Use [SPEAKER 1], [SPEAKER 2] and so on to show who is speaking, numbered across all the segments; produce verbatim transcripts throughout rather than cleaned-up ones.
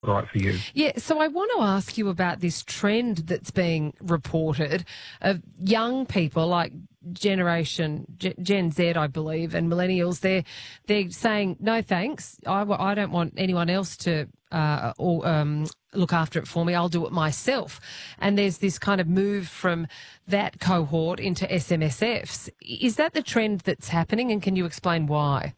[SPEAKER 1] right for you.
[SPEAKER 2] Yeah, so I want to ask you about this trend that's being reported of young people like Generation G- Gen Z, I believe, and millennials. They're they're saying no thanks. I, w- I don't want anyone else to uh, or um, look after it for me. I'll do it myself. And there's this kind of move from that cohort into S M S Fs. Is that the trend that's happening? And can you explain why?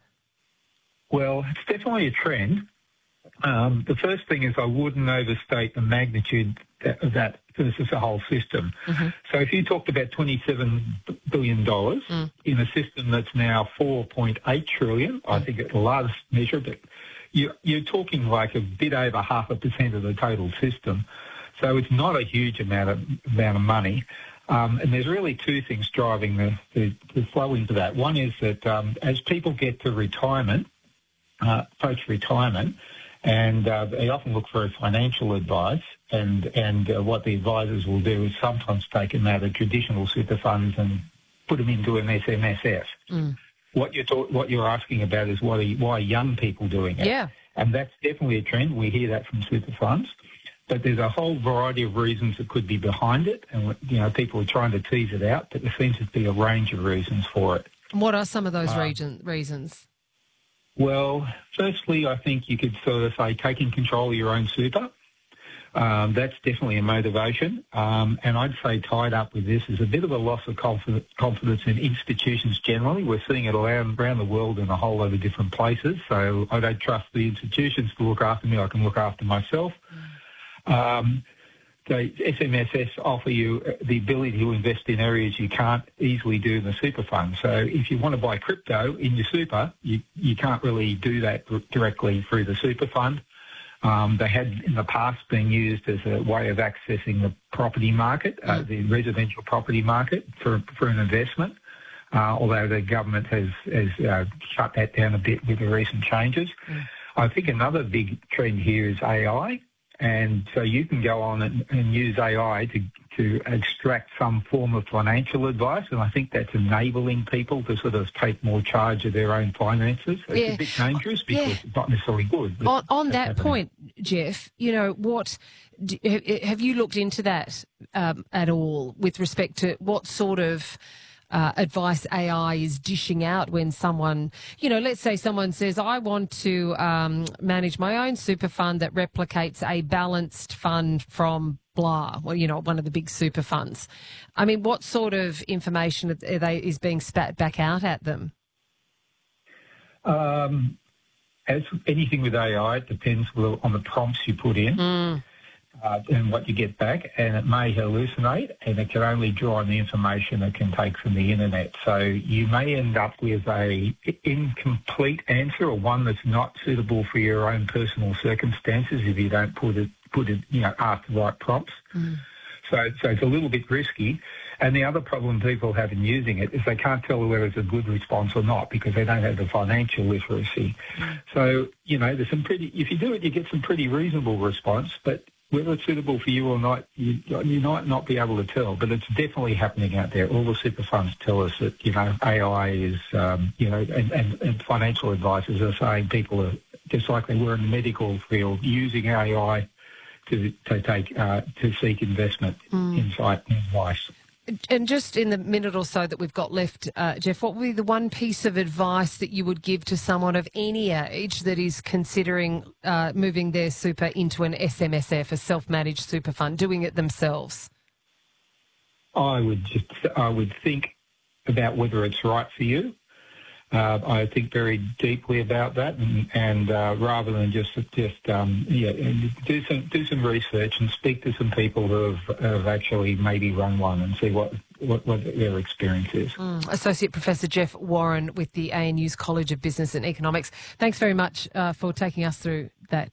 [SPEAKER 1] Well, it's definitely a trend. Um, the first thing is I wouldn't overstate the magnitude of that versus the whole system. Mm-hmm. So if you talked about twenty-seven billion dollars mm. in a system that's now four point eight trillion dollars, mm. I think it's the largest measure, but you're, you're talking like a bit over half a percent of the total system. So it's not a huge amount of, amount of money. Um, and there's really two things driving the, the, the flow into that. One is that um, as people get to retirement, uh, approach retirement, and uh, they often look for financial advice, and and uh, what the advisors will do is sometimes take them out of traditional super funds and put them into an S M S F. Mm. What you're talk, what you're asking about is what are, why are young people doing it?
[SPEAKER 2] Yeah,
[SPEAKER 1] and that's definitely a trend. We hear that from super funds, but there's a whole variety of reasons that could be behind it, and you know people are trying to tease it out, but there seems to be a range of reasons for it.
[SPEAKER 2] What are some of those
[SPEAKER 1] um,
[SPEAKER 2] region, reasons?
[SPEAKER 1] Well, firstly, I think you could sort of say taking control of your own super. Um, that's definitely a motivation. Um, and I'd say tied up with this is a bit of a loss of confidence, confidence in institutions generally. We're seeing it around, around the world in a whole lot of different places. So I don't trust the institutions to look after me. I can look after myself. Mm. Um, So S M S Fs offer you the ability to invest in areas you can't easily do in the super fund. So if you want to buy crypto in your super, you, you can't really do that directly through the super fund. Um, they had in the past been used as a way of accessing the property market, uh, the residential property market for, for an investment, uh, although the government has, has uh, shut that down a bit with the recent changes. Mm. I think another big trend here is A I. And so you can go on and, and use A I to, to extract some form of financial advice, and I think that's enabling people to sort of take more charge of their own finances. It's yeah. a bit dangerous because yeah. it's not necessarily good.
[SPEAKER 2] On, on that happening. point, Jeff, you know, what have you looked into that um, at all with respect to what sort of Uh, advice A I is dishing out when someone, you know, let's say someone says, I want to um, manage my own super fund that replicates a balanced fund from blah, well, you know, one of the big super funds. I mean, what sort of information are they, is being spat back out at them?
[SPEAKER 1] Um, as anything with A I, it depends on the prompts you put in. Mm. Uh, and what you get back, and it may hallucinate, and it can only draw on the information it can take from the internet. So you may end up with a incomplete answer, or one that's not suitable for your own personal circumstances if you don't put it, put it, you know, ask the right prompts. Mm. So, so it's a little bit risky. And the other problem people have in using it is they can't tell whether it's a good response or not because they don't have the financial literacy. Mm. So, you know, there's some pretty. If you do it, you get some pretty reasonable response, but whether it's suitable for you or not, you, you might not be able to tell, but it's definitely happening out there. All the super funds tell us that, you know, A I is, um, you know, and, and, and financial advisors are saying people are, just like they were in the medical field, using A I to, to take, uh, to seek investment, mm. insight and advice.
[SPEAKER 2] And just in the minute or so that we've got left, uh, Jeff, what would be the one piece of advice that you would give to someone of any age that is considering uh, moving their super into an S M S F, a self-managed super fund, doing it themselves?
[SPEAKER 1] I would just, I would think about whether it's right for you. Uh, I think very deeply about that, and, and uh, rather than just just um, yeah, do some do some research and speak to some people who have, have actually maybe run one and see what what, what their experience is.
[SPEAKER 2] Mm. Associate Professor Jeff Warren with the A N U's College of Business and Economics. Thanks very much uh, for taking us through that.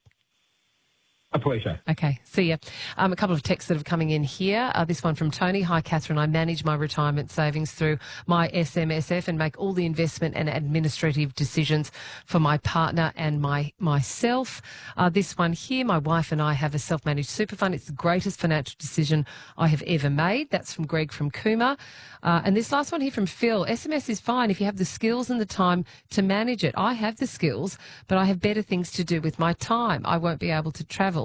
[SPEAKER 1] A pleasure.
[SPEAKER 2] Okay, see ya. Um, a couple of texts that are coming in here. Uh, this one from Tony. Hi, Catherine. I manage my retirement savings through my S M S F and make all the investment and administrative decisions for my partner and my myself. Uh, this one here, my wife and I have a self-managed super fund. It's the greatest financial decision I have ever made. That's from Greg from Cooma. Uh, and this last one here from Phil. S M S is fine if you have the skills and the time to manage it. I have the skills, but I have better things to do with my time. I won't be able to travel